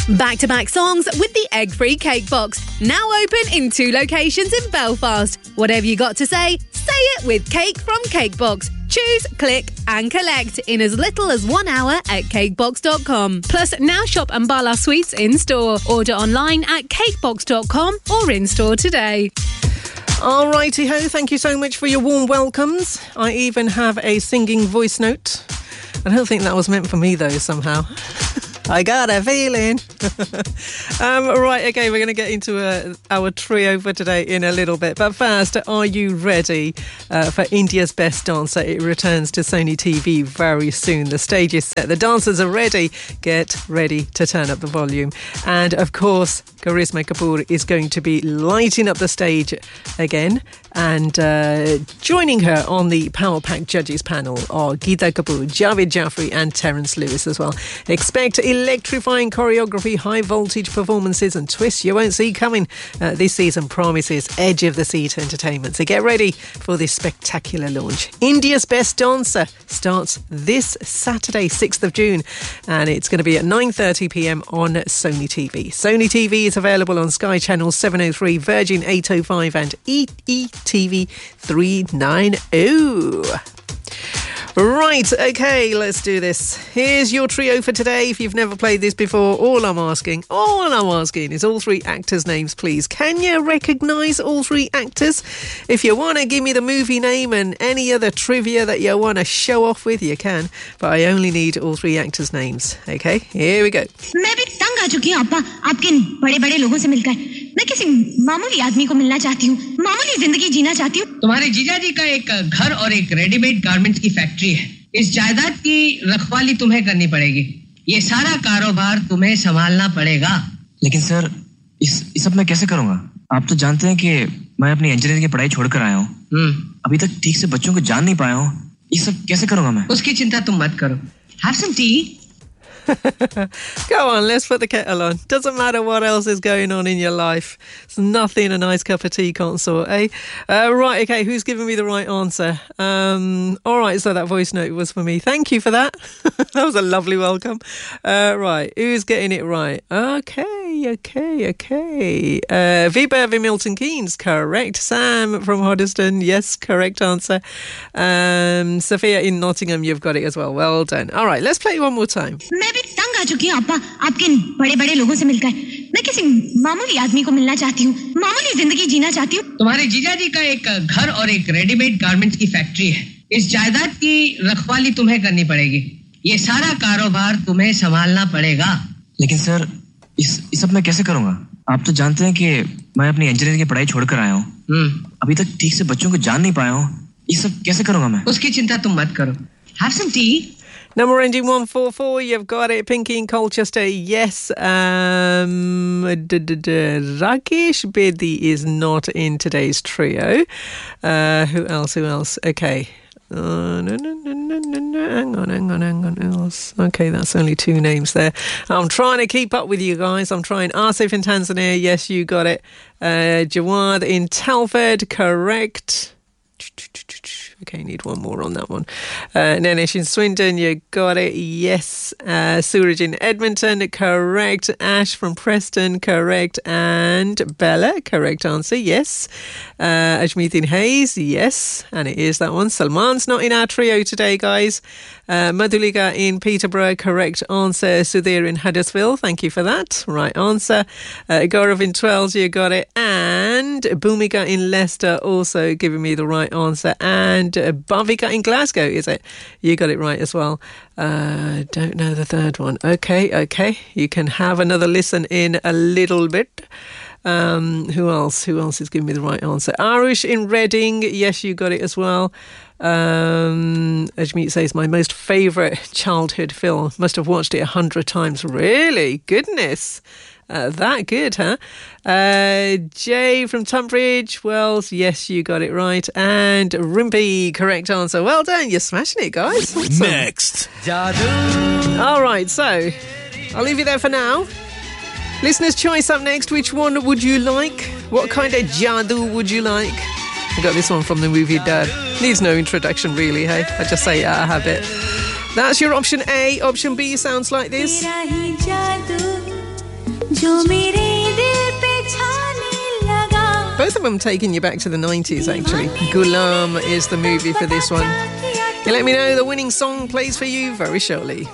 Back-to-back songs with the egg-free cake box. Now open in 2 locations in Belfast. Whatever you got to say it with Cake from Cakebox. Choose, click and collect in as little as 1 hour at cakebox.com. Plus, now shop Ambala Sweets in-store. Order online at cakebox.com or in-store today. All righty-ho, thank you so much for your warm welcomes. I even have a singing voice note. I don't think that was meant for me, though, somehow. I got a feeling. Right, okay, we're going to get into our trio for today in a little bit. But first, are you ready for India's Best Dancer? It returns to Sony TV very soon. The stage is set. The dancers are ready. Get ready to turn up the volume. And, of course, Karisma Kapoor is going to be lighting up the stage again. And joining her on the Power Pack Judges panel are Geeta Kapoor, Javed Jaffrey and Terence Lewis as well. Expect electrifying choreography, high voltage performances and twists you won't see coming. This season promises edge of the seat entertainment. So get ready for this spectacular launch. India's Best Dancer starts this Saturday, 6th of June. And it's going to be at 9:30pm on Sony TV. Sony TV is available on Sky Channel 703, Virgin 805 and EETV 390. Right, okay, let's do this. Here's your trio for today. If you've never played this before, all I'm asking is all 3 actors' names, please. Can you recognise all 3 actors? If you want to give me the movie name and any other trivia that you want to show off with, you can. But I only need all 3 actors' names. Okay, here we go. मैं भी तंग आ चुकी हूँ अब्बा आपके बड़े-बड़े लोगों से मिलकर मैं किसी मामूली आदमी को मिलना चाहती हूँ मामूली जिंदगी जीना चाहती हूँ तुम्हारे जीजा जी का एक घर और एक रेडीमेड गारमेंट्स की फैक्ट्री है इस जायदाद की रखवाली तुम्हें करनी पड़ेगी ये सारा कारोबार तुम्हें संभालना पड़ेगा लेकिन सर इस सब मैं कैसे करूंगा आप तो जानते हैं कि मैं अपनी इंजीनियरिंग की पढ़ाई छोड़कर आया हूँ अभी तक ठीक से बच्चों को जान नहीं पाया हूँ ये सब कैसे करूंगा मैं उसकी चिंता तुम मत करो have some tea Go on, let's put the kettle on. Doesn't matter what else is going on in your life. It's nothing a nice cup of tea can't sort, eh? Right, okay, who's giving me the right answer? All right, so that voice note was for me. Thank you for that. That was a lovely welcome. Right, who's getting it right? Okay. Vibha Milton Keynes, correct. Sam from Hoddesdon, yes, correct answer. Sophia in Nottingham, you've got it as well. Well done. All right, let's play it one more time. मैं भी तंग आ चुकी हूँ अब्बा आपके बड़े-बड़े लोगों से मिलकर मैं किसी मामूली आदमी को मिलना चाहती हूँ मामूली जिंदगी जीना चाहती हूँ तुम्हारे जीजा जी का एक घर और एक रेडीमेड गारमेंट्स की फैक्ट्री है इस जायदाद की रखवाली तुम्हें करनी पड़ेगी ये सारा कारोबार तुम्हें संभालना पड़ेगा लेकिन सर इस सब मैं कैसे करूंगा आप तो जानते हैं कि मैं अपनी इंजीनियरिंग की पढ़ाई छोड़कर आया हूँ अभी तक ठीक से बच्चों को जान नहीं पाया हूँ ये सब कैसे करूंगा मैं उसकी चिंता तुम मत करो have some tea Number ending 144, you've got it. Pinky in Colchester, yes. Rakesh Bedi is not in today's trio. Who else? Okay. Hang on. Else. Okay, that's only 2 names there. I'm trying to keep up with you guys. I'm trying. Asif in Tanzania, yes, you got it. Jawad in Telford, correct. Okay, need one more on that one. Nanesh in Swindon, you got it. Yes. Suraj in Edmonton, correct. Ash from Preston, correct. And Bella, correct answer, yes. Ajmeet in Hayes, yes. And it is that one. Salman's not in our trio today, guys. Madhulika in Peterborough, correct answer. Sudhir in Huddersfield, thank you for that. Right answer. Gaurav in Twells, you got it. And Bhumika in Leicester, also giving me the right answer. And Bhavika in Glasgow, is it? You got it right as well. Don't know the third one. Okay. You can have another listen in a little bit. Who else is giving me the right answer? Arush in Reading, yes, you got it as well. Ajmeet says, my most favourite childhood film. Must have watched it 100 times. Really? Goodness. That good, huh? Jay from Tunbridge Wells, yes, you got it right. And Rimpy, correct answer. Well done, you're smashing it, guys. Awesome. Next. All right, so I'll leave you there for now. Listener's choice up next. Which one would you like? What kind of jadoo would you like? I got this one from the movie Dad. Needs no introduction, really, hey? I just say it out of habit. That's your option A. Option B sounds like this. Both of them taking you back to the 90s, actually. Ghulam is the movie for this one. You let me know the winning song plays for you very shortly.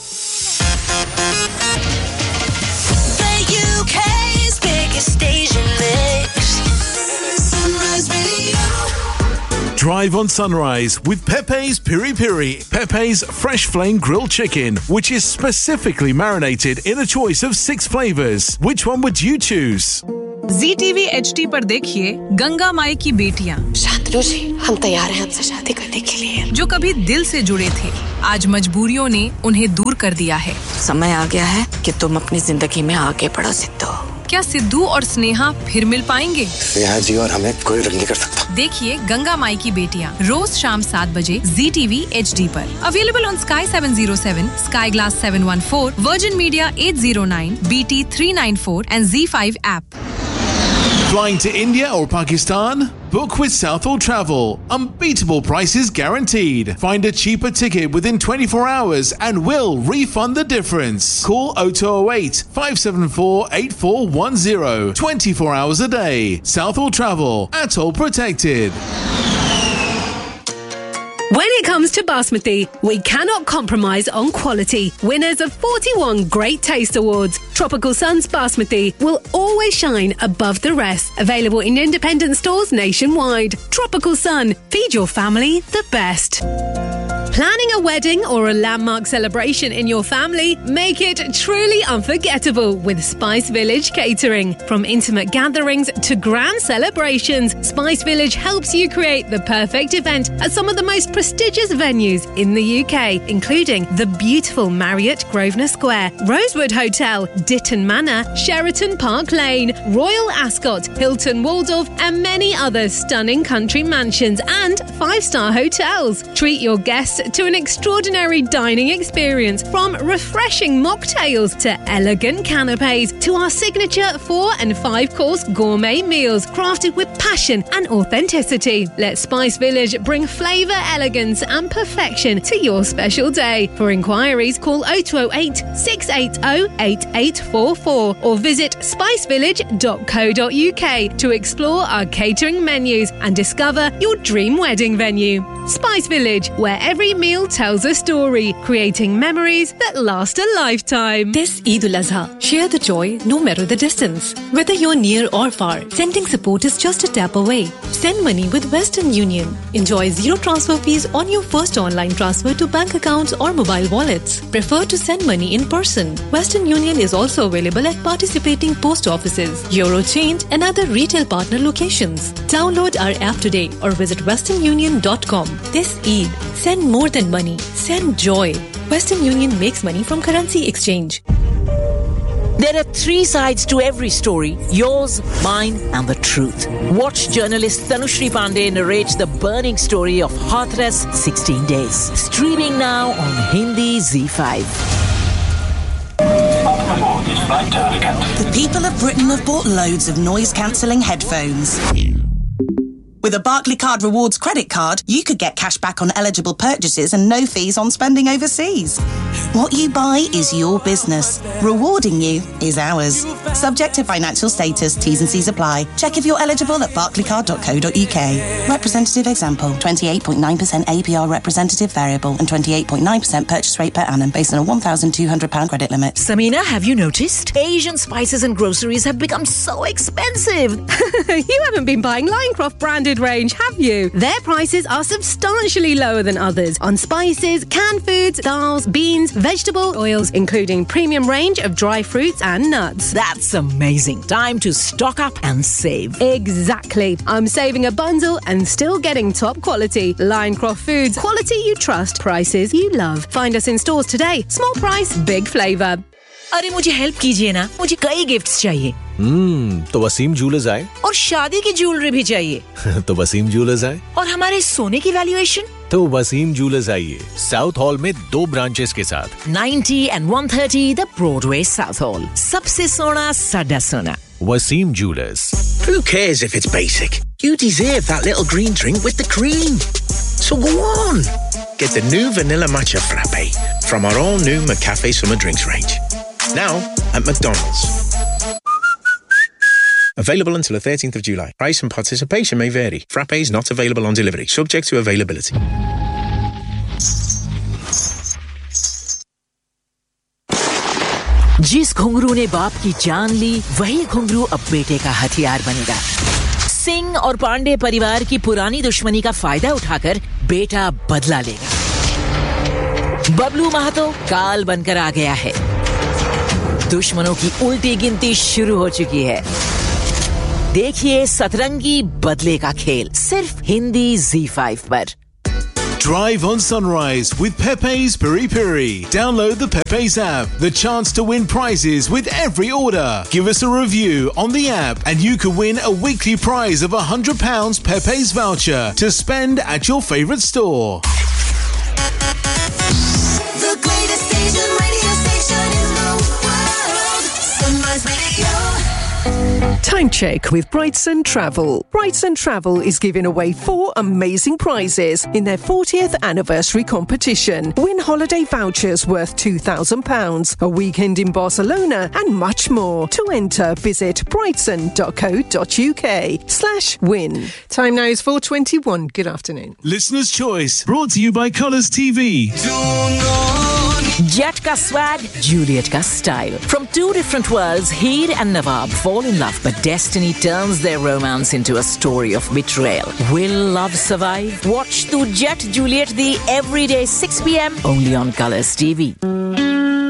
The UK's biggest station mix. Sunrise Radio. Drive on Sunrise with Pepe's Piri Piri. Pepe's fresh flame grilled chicken, which is specifically marinated in a choice of 6 flavors. Which one would you choose? ZTV HD पर देखिए गंगा माई की बेटियां। शांतनु जी, हम तैयार हैं आपसे शादी करने के लिए। जो कभी दिल से जुड़े थे, आज मजबूरियों ने उन्हें दूर कर दिया है। समय आ गया है कि तुम अपनी जिंदगी में आगे बढ़ो सिद्धू। क्या सिद्धू और स्नेहा फिर मिल पाएंगे? स्नेहा जी और हमें कोई रोक नहीं कर सकता। देखिए गंगा माई की बेटियां रोज शाम 7 बजे ZTV HD पर। Available on Sky 707, Sky Glass 714, Virgin Media 809, BT 394 and Z5 app. Flying to India or Pakistan? Book with Southall Travel. Unbeatable prices guaranteed. Find a cheaper ticket within 24 hours and we'll refund the difference. Call 0208 574 8410. 24 hours a day. Southall Travel. Atoll protected. When it comes to Basmati, we cannot compromise on quality. Winners of 41 Great Taste Awards, Tropical Sun's Basmati will always shine above the rest. Available in independent stores nationwide. Tropical Sun, feed your family the best. Planning a wedding or a landmark celebration in your family? Make it truly unforgettable with Spice Village Catering. From intimate gatherings to grand celebrations, Spice Village helps you create the perfect event at some of the most prestigious venues in the UK, including the beautiful Marriott Grosvenor Square, Rosewood Hotel, Ditton Manor, Sheraton Park Lane, Royal Ascot, Hilton Waldorf, and many other stunning country mansions and 5-star hotels. Treat your guests to an extraordinary dining experience, from refreshing mocktails to elegant canapes to our signature 4- and 5-course gourmet meals crafted with passion and authenticity. Let Spice Village bring flavour, elegance and perfection to your special day. For inquiries, call 0208 680 8844 or visit spicevillage.co.uk to explore our catering menus and discover your dream wedding venue. Spice Village, where every meal tells a story, creating memories that last a lifetime. This Eid al-Azha, share the joy no matter the distance. Whether you're near or far, sending support is just a tap away. Send money with Western Union. Enjoy zero transfer fees on your first online transfer to bank accounts or mobile wallets. Prefer to send money in person. Western Union is also available at participating post offices, Eurochange and other retail partner locations. Download our app today or visit westernunion.com. This Eid, send more than money. Send joy. Western Union makes money from currency exchange. There are 3 sides to every story: yours, mine and the truth. Watch journalist Tanushri Pandey narrate the burning story of Hathras 16 Days. Streaming now on Hindi Z5. The people of Britain have bought loads of noise-cancelling headphones. With a Barclaycard Rewards credit card, you could get cash back on eligible purchases and no fees on spending overseas. What you buy is your business. Rewarding you is ours. Subject to financial status, T's and C's apply. Check if you're eligible at barclaycard.co.uk. Representative example, 28.9% APR representative variable and 28.9% purchase rate per annum based on a £1,200 credit limit. Samina, have you noticed? Asian spices and groceries have become so expensive. You haven't been buying Linecroft branded range, have you? Their prices are substantially lower than others on spices, canned foods, dals, beans, vegetable oils, including premium range of dry fruits and nuts. That's amazing. Time to stock up and save. Exactly. I'm saving a bundle and still getting top quality. Linecroft Foods. Quality you trust. Prices you love. Find us in stores today. Small price, big flavour. अरे मुझे help कीजिए ना, मुझे कई gifts चाहिए। तो Wasim jewellers आए। और शादी की ज्वेलरी भी चाहिए। तो वसीम ज्वेलर्स आए। और हमारे सोने की वैल्यूएशन? तो वसीम ज्वेलर्स आइए, साउथ हॉल में 2 ब्रांचेस के साथ। 90 and 130 the Broadway south hall. सबसे सोना साडा सोना। Wasim Jewelers. Who cares if it's basic? You deserve that little green drink with the cream. So go on. Get the new Vanilla Matcha Frappe from our all-new McCafe Summer Drinks range. Now at McDonald's. Available until the 13th of July. Price and participation may vary. Frappes not available on delivery. Subject to availability. जिस घुंघरू ने बाप की जान ली, वही घुंघरू अब बेटे का हथियार बनेगा। सिंह और पांडे परिवार की पुरानी दुश्मनी का फायदा उठाकर बेटा बदला लेगा। बबलू महतो काल बनकर आ गया है। दुश्मनों की उल्टी गिनती शुरू हो चुकी है। देखिए सतरंगी बदले का खेल सिर्फ हिंदी Z5 पर। Drive on Sunrise with Pepe's Piri Piri. Download the Pepe's app. The chance to win prizes with every order. Give us a review on the app and you could win a weekly prize of £100 Pepe's voucher to spend at your favourite store. The greatest radio station in the world. Sunrise Radio. Time check with Brightson Travel. Brightson Travel is giving away 4 amazing prizes in their 40th anniversary competition. Win holiday vouchers worth £2,000, a weekend in Barcelona and much more. To enter, visit brightson.co.uk/win. Time now is 4:21. Good afternoon. Listener's Choice, brought to you by Colours TV. Jet ka swag, Juliet ka style. From two different worlds, Heer and Nawab fall in love, but destiny turns their romance into a story of betrayal. Will love survive? Watch to Jet Juliet the everyday 6 p.m. only on Colours TV.